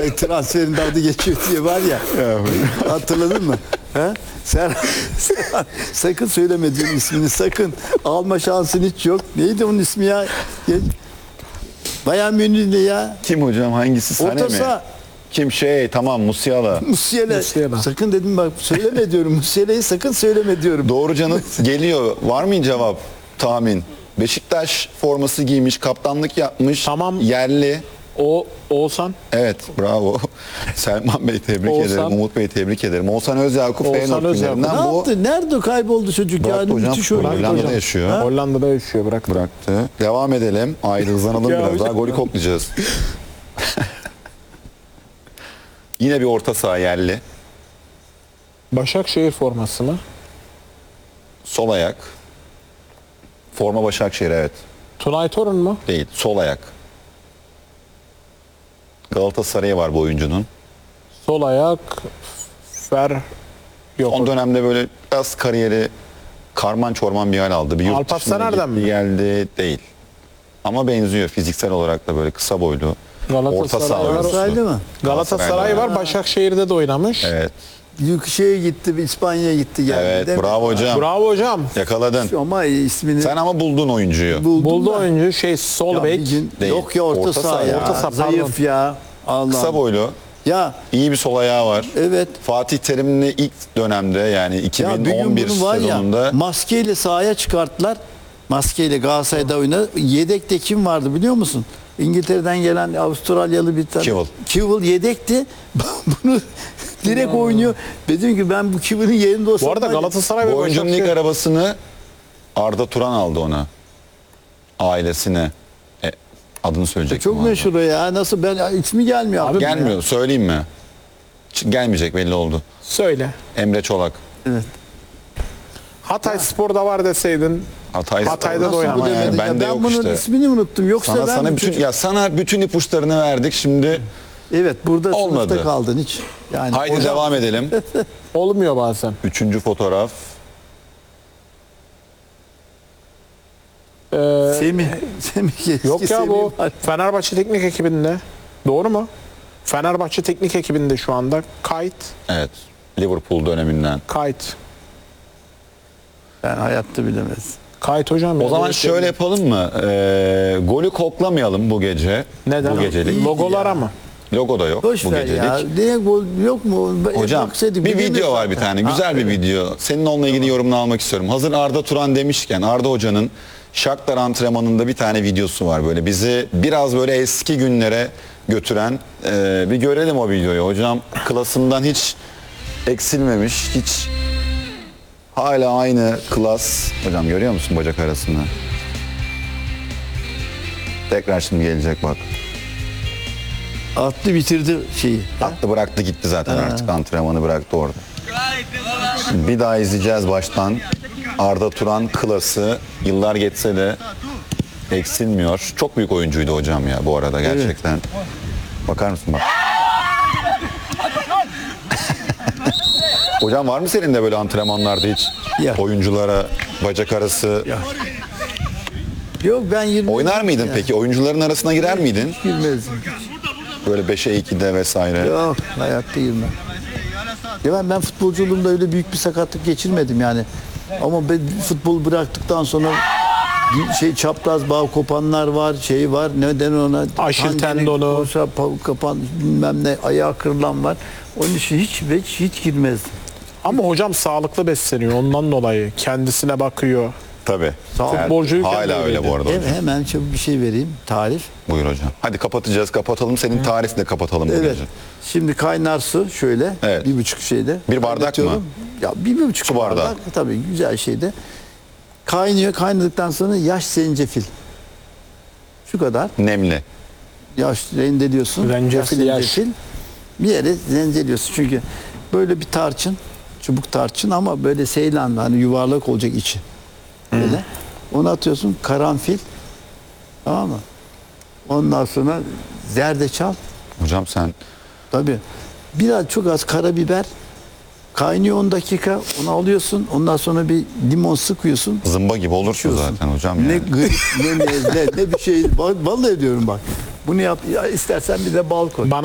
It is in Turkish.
transferinde adı geçiyor diye var ya. Hatırladın mı? He? Sen sakın söyleme diyorum ismini, sakın. Alma şansın hiç yok. Neydi onun ismi ya? Bayern Münih'de ya. Kim hocam, hangisi? Sane mi? Orta saha. Kim Tamam, Musiala. Musiala. Sakın dedim bak, söyleme diyorum. Musiala'yı sakın söyleme diyorum. Doğru canım, geliyor. Var mı cevap, tahmin? Beşiktaş forması giymiş, kaptanlık yapmış. Tamam. Yerli. Oğuzhan. Evet, bravo. Selman Bey tebrik Oğuzhan. ederim. Umut Bey tebrik ederim. Oğuzhan Özyakup Oğuzhan Feyenoord Özyakup. Ne günlerinden bu. yaptı? Nerede kayboldu çocuk Bıraktı yani? hocam. Müthiş oynuyor. Hollanda'da yaşıyor. Hollanda'da yaşıyor, bıraktı. Bıraktı. Devam edelim. Ayrı hızlanalım Ya biraz hocam. daha. Golü koklayacağız. Yine bir orta saha yerli. Başakşehir forması mı? Sol ayak. Forma Başakşehir, evet. Tunay Torun mu? Değil. Sol ayak. Galatasaray'a var bu oyuncunun. Sol ayak. Yok. Son dönemde böyle biraz kariyeri karman çorman bir hal aldı. Bir yurt Alparslan dışına Erdem gitti, mi? geldi, değil. Ama benziyor fiziksel olarak da, böyle kısa boylu. Orta saha Galatasaray var. oyuncusu. Galatasaraylı mı? Galatasaray var. Başakşehir'de de oynamış. Evet. Şeye gitti, İspanya'ya gitti geldi. Evet, değil mi? bravo hocam. Bravo hocam. Yakaladın. Ama ismini Sen ama buldun oyuncuyu. buldum Buldu da. oyuncu sol Ya bek. bir gün- Değil. Yok ya, orta Orta saha saha, ya. orta saha, Zayıf pardon. ya. Allah. Kısa boylu. Ya İyi bir sol ayağı var. evet. Fatih Terim'le ilk dönemde, yani Ya bir gün 2011 bunu var sezonunda ya, maskeyle sahaya çıkarttılar. Maskeyle Galatasaray'da oynadı. Yedekte kim vardı biliyor musun? İngiltere'den gelen Avustralyalı bir tane. Kewell. Kewell yedekti. Bunu direkt oynuyor. Dedim ki ben bu Kewell'in yerinde olsam. Bu arada var ya- Galatasaray ve bu oyuncunun ilk Başakşehir. arabasını Arda Turan aldı ona. Ailesine. Adını söyleyecektim. Çok meşhur o ya. Nasıl, ben ismi gelmiyor. aklıma ya. Gelmiyor. Söyleyeyim mi? Gelmeyecek, belli oldu. Söyle. Emre Çolak. Evet. Hatay Spor'da var deseydin. Hatay'da da Nasıl oynamış. bu demedin Yani ya? ben de yok bunun işte. ismini unuttum. Yoksa ben Sana bütün ipuçlarını verdik. Şimdi evet, burada Olmadı. sınıfta kaldın hiç. Yani haydi hocam- devam edelim. Olmuyor bazen. Üçüncü fotoğraf. Semih eski Yok ya, Semih bu var. Fenerbahçe teknik ekibinde. Doğru mu? Fenerbahçe teknik ekibinde şu anda. Kayıt. Evet. Liverpool döneminden. Kayıt. Ben hayatta bilemez. Kayıt hocam. O ya. zaman şöyle yapalım mı? Golü koklamayalım bu gece. Neden? Bu gecelik. Logolara mı? Logo da yok Boş bu ver gecelik. ya. Diye gol yok mu? Hocam Baksaydık, bir bilemeyiz video var zaten. bir tane. Ha, Güzel bir evet. video. Senin onunla ilgili yorumunu almak istiyorum. Hazır Arda Turan demişken, Arda Hoca'nın Shakhtar antrenmanında bir tane videosu var. Böyle bizi biraz böyle eski günlere götüren. Bir görelim o videoyu. Hocam klasından hiç eksilmemiş. Hiç hala aynı klas. Hocam görüyor musun bacak arasını? Tekrar şimdi gelecek bak. Attı bitirdi şeyi. Attı bıraktı gitti zaten artık, antrenmanı bıraktı orada. Bir daha izleyeceğiz baştan. Arda Turan klası yıllar geçse de eksilmiyor. Çok büyük oyuncuydu hocam ya bu arada gerçekten. Bakar mısın bak. Hocam var mı senin de böyle antrenmanlarda hiç Ya. oyunculara bacak arası Yok, ben 20. oynar mıydın peki? Oyuncuların arasına girer miydin? Girmezdim. Böyle 5'e 2'de vesaire. Yok, hayatta girmem. Ya ben futbolculuğumda öyle büyük bir sakatlık geçirmedim yani. Ama ben futbol bıraktıktan sonra çapraz bağ kopanlar var, şey var. Neden ona? Aşil Handini tendonu. koşa, kapan bilmem ne, ayağı kırılan var. Onun için hiç girmezdim. Ama hocam sağlıklı besleniyor. Ondan dolayı kendisine bakıyor. Tabii. Futbolcuyken Hala de öyle öyleydi. bu arada. hocam. Hemen çabuk bir şey vereyim. Tarif. Buyur hocam. Hadi kapatacağız. Kapatalım. Senin tarifle kapatalım bu Evet. gece. Şimdi kaynar su şöyle. Evet. 1,5 şeyde. Bir bardak Kaynatıyorum. mı? Ya 1,5 Su bardağı. Tabii güzel şeyde. Kaynıyor. Kaynadıktan sonra yaş zencefil. Şu kadar. Nemli. Yaş rendeliyorsun. Zencefil, yaş. Bir yere zenzeliyorsun. Çünkü böyle bir tarçın. Çubuk tarçın ama böyle seylan, hani yuvarlak olacak içi. Böyle. Onu atıyorsun. Karanfil. Tamam mı? Ondan sonra zerdeçal. Hocam sen Tabii. Biraz çok az karabiber. Kaynıyor 10 dakika. Onu alıyorsun. Ondan sonra bir limon sıkıyorsun. zımba gibi olursun İçiyorsun. zaten hocam. Ne yani. grip, ne nezle, ne bir şey. Vallahi diyorum bak. Bunu yap. Ya istersen bir de bal koy.